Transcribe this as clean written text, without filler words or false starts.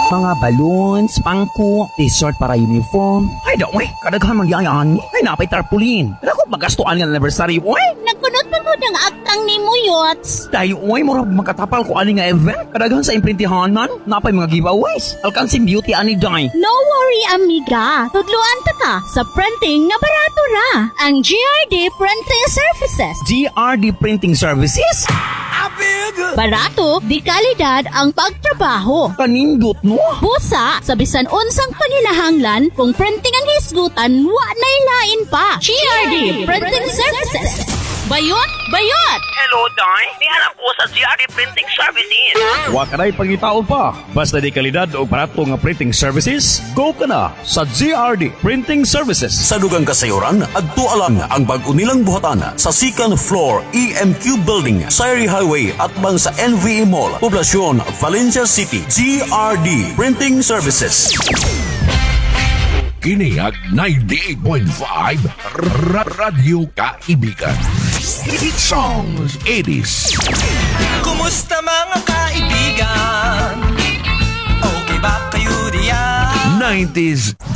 Mga balloons, pangko, t-shirt para uniform. Ay, daw, kadaghan magyayaan. Ay, napay tarpaulin. Ako, magastuan nga anniversary, oy. Nagkunot pa ko ng aktang ni mo, Yots. Dahil, oy, mura makatapal ko ani nga event. Kadaghan sa imprintihanan, napay mga giveaways. Alkansing beauty ani day. No worry, amiga. Tudluan ta ka sa printing nga barato ra. Ang GRD Printing Services. GRD Printing Services? Barato, di kalidad ang pagtrabaho. Kanindot, no? Busa, sa bisan unsang panginahanglan, kung printing ang hisgutan, wa na'y lain pa. GRD Printing Services. Bayot! Bayot! Hello, Day. Nihanap ko sa GRD Printing Services. Wa ka na'y pangitaon pa. Basta di kalidad o barato nga printing services, go ka na sa GRD Printing Services. Sa dugang kasayuran, adto alang ang bag-o nilang buhatan sa second floor EMQ Building, Sayri Highway at bang sa NVE Mall, Poblacion, Valencia City. GRD Printing Services. Kiniag 98.5 Radyo Kaibigan. Hit songs 80s. Kumusta mga kaibigan? Okay ba kayo diyan? 90s